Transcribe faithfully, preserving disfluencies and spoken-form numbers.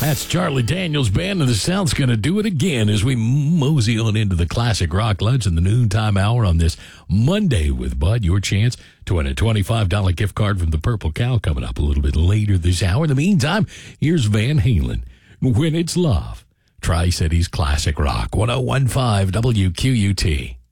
That's Charlie Daniels Band, and the South's going to do it again as we mosey on into the classic rock lunch in the noontime hour on this Monday with Bud. Your chance to win a twenty-five dollars gift card from the Purple Cow coming up a little bit later this hour. In the meantime, here's Van Halen, When It's Love. Tri-Cities Classic Rock, one oh one point five W Q U T.